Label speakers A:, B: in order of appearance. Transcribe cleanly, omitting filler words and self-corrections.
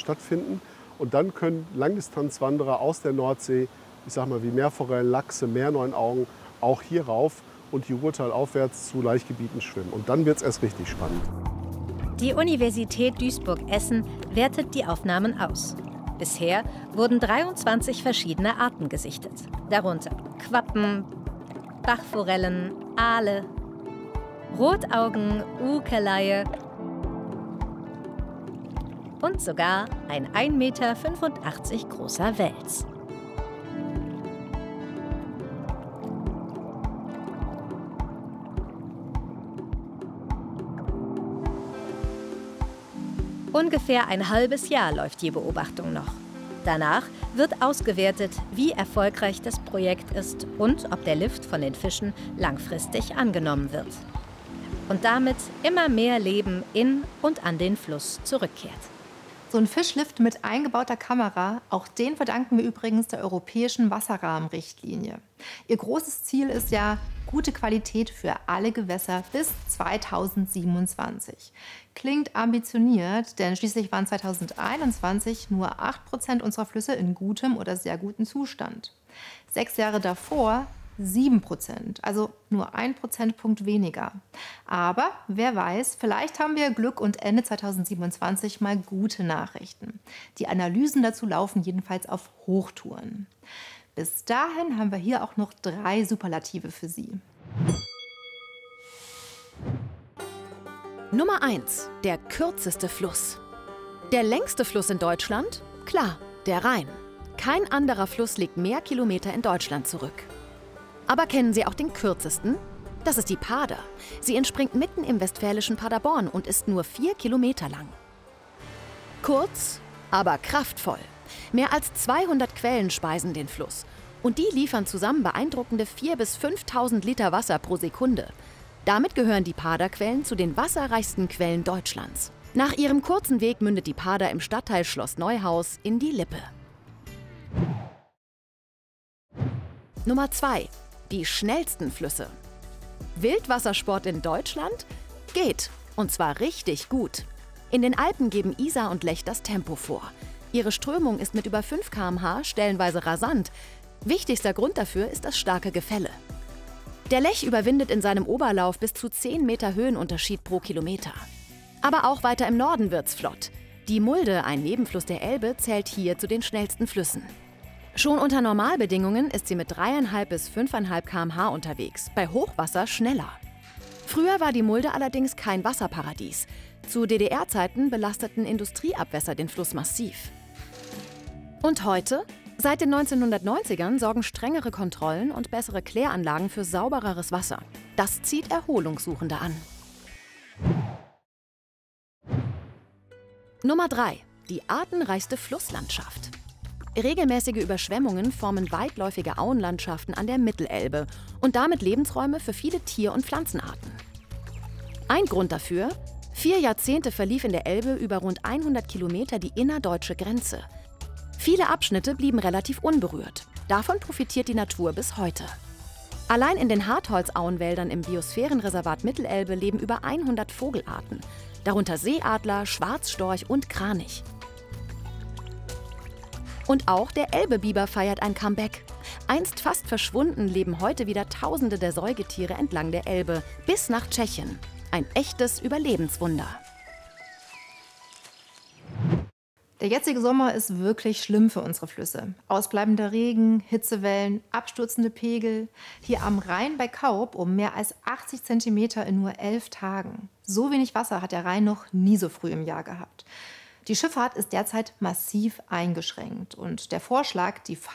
A: stattfinden. Und dann können Langdistanzwanderer aus der Nordsee, ich sag mal wie Meerforellen, Lachse, Meerneunaugen, auch hier rauf und die Ruhrtal aufwärts zu Laichgebieten schwimmen. Und dann wird es erst richtig spannend.
B: Die Universität Duisburg-Essen wertet die Aufnahmen aus. Bisher wurden 23 verschiedene Arten gesichtet. Darunter Quappen, Bachforellen, Aale, Rotaugen, Ukeleie und sogar ein 1,85 Meter großer Wels. Ungefähr ein halbes Jahr läuft die Beobachtung noch. Danach wird ausgewertet, wie erfolgreich das Projekt ist und ob der Lift von den Fischen langfristig angenommen wird. Und damit immer mehr Leben in und an den Fluss zurückkehrt.
C: So ein Fischlift mit eingebauter Kamera, auch den verdanken wir übrigens der europäischen Wasserrahmenrichtlinie. Ihr großes Ziel ist ja gute Qualität für alle Gewässer bis 2027. Klingt ambitioniert, denn schließlich waren 2021 nur 8% unserer Flüsse in gutem oder sehr gutem Zustand. 6 Jahre davor 7%, also nur 1 Prozentpunkt weniger. Aber wer weiß, vielleicht haben wir Glück und Ende 2027 mal gute Nachrichten. Die Analysen dazu laufen jedenfalls auf Hochtouren. Bis dahin haben wir hier auch noch 3 Superlative für Sie.
D: Nummer 1, der kürzeste Fluss. Der längste Fluss in Deutschland? Klar, der Rhein. Kein anderer Fluss legt mehr Kilometer in Deutschland zurück. Aber kennen Sie auch den kürzesten? Das ist die Pader. Sie entspringt mitten im westfälischen Paderborn und ist nur 4 Kilometer lang. Kurz, aber kraftvoll. Mehr als 200 Quellen speisen den Fluss. Und die liefern zusammen beeindruckende 4.000 bis 5.000 Liter Wasser pro Sekunde. Damit gehören die Paderquellen zu den wasserreichsten Quellen Deutschlands. Nach ihrem kurzen Weg mündet die Pader im Stadtteil Schloss Neuhaus in die Lippe. Nummer 2. Die schnellsten Flüsse. Wildwassersport in Deutschland? Geht. Und zwar richtig gut. In den Alpen geben Isar und Lech das Tempo vor. Ihre Strömung ist mit über 5 km/h stellenweise rasant. Wichtigster Grund dafür ist das starke Gefälle. Der Lech überwindet in seinem Oberlauf bis zu 10 Meter Höhenunterschied pro Kilometer. Aber auch weiter im Norden wird's flott. Die Mulde, ein Nebenfluss der Elbe, zählt hier zu den schnellsten Flüssen. Schon unter Normalbedingungen ist sie mit 3,5 bis 5,5 km/h unterwegs, bei Hochwasser schneller. Früher war die Mulde allerdings kein Wasserparadies. Zu DDR-Zeiten belasteten Industrieabwässer den Fluss massiv. Und heute? Seit den 1990ern sorgen strengere Kontrollen und bessere Kläranlagen für saubereres Wasser. Das zieht Erholungssuchende an. Nummer 3. Die artenreichste Flusslandschaft. Regelmäßige Überschwemmungen formen weitläufige Auenlandschaften an der Mittelelbe und damit Lebensräume für viele Tier- und Pflanzenarten. Ein Grund dafür: 4 Jahrzehnte verlief in der Elbe über rund 100 Kilometer die innerdeutsche Grenze. Viele Abschnitte blieben relativ unberührt. Davon profitiert die Natur bis heute. Allein in den Hartholzauenwäldern im Biosphärenreservat Mittelelbe leben über 100 Vogelarten, darunter Seeadler, Schwarzstorch und Kranich. Und auch der Elbebiber feiert ein Comeback. Einst fast verschwunden, leben heute wieder Tausende der Säugetiere entlang der Elbe, bis nach Tschechien. Ein echtes Überlebenswunder.
C: Der jetzige Sommer ist wirklich schlimm für unsere Flüsse. Ausbleibender Regen, Hitzewellen, abstürzende Pegel. Hier am Rhein bei Kaub um mehr als 80 Zentimeter in nur 11 Tagen. So wenig Wasser hat der Rhein noch nie so früh im Jahr gehabt. Die Schifffahrt ist derzeit massiv eingeschränkt und der Vorschlag, die